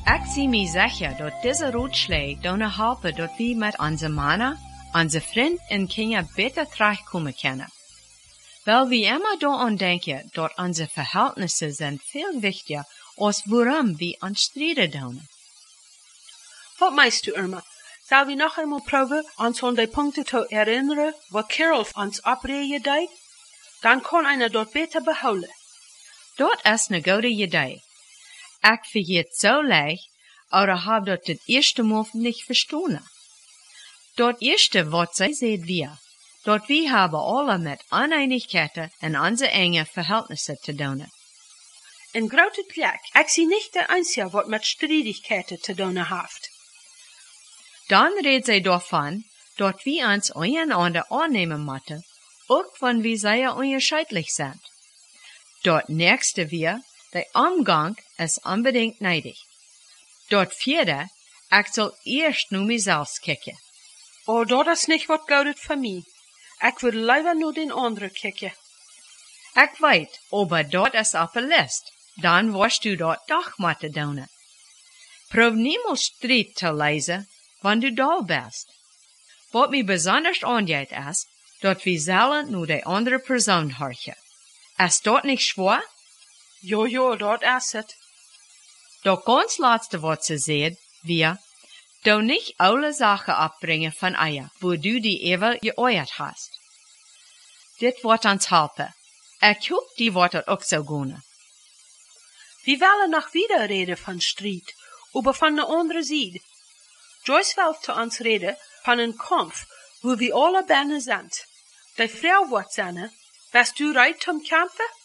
Ik zie mij zeker dat deze Ratschläge doen helpen dat we met onze mannen, onze vriend en kinderen beter terechtkomen kunnen. Weil we immer daaraan denken dat onze verhältnisse zijn veel wichtiger als waarom we aan strijden doen. Wat meinst du, Irma? Zal we nog einmal proben, ons aan die Punkte te erinnern, wat Carol ons opregen deed? Dan kan einer dort beter behouden. Dat is een goede idee. Ik vergeet zo leicht, oder hab dat het eerste Mal nicht verstanden. Dat eerste wat zij zei wir, dat we hebben alle met Uneinigkeiten en onze enge Verhältnisse te doen. In grote plek, ik zie niet de einzige wat met Streitigkeiten te doen heeft. Dan redt zij davon, dat we ons einander aannemen moeten, ook wenn wir sehr unterschiedlich sind. Dat nächste wir, der Umgang ist unbedingt neidig. Dat vierde, ik zal eerst naar mezelf kijken. Oh, dat is niet wat geldt voor mij. Ik wil liever naar den anderen kijken. Ik weet, aber dat is op de lijst. Dan wirst du dat doch moeten doen. Probeer niemals strijd te lezen, wanneer du da bist. Wat mij besonders aangeeft is, dat we zullen naar de andere persoon horchen. Is dat niet schwer? Jo, dat is het. Dat ganz laatste wat ze zei, wir, du nicht alle Sachen abbringen von eier, wo du die Ewel geäuert hast. Dit wordt ons helpen. Ik hoop die wordt het ook zo gaan. Wir wollen noch wieder reden von Streit, aber von der anderen Seite. Joyce will zu uns reden von einem Kampf, wo wir alle Bände sind. Die Frau wird sagen, bist du bereit zum Kämpfen?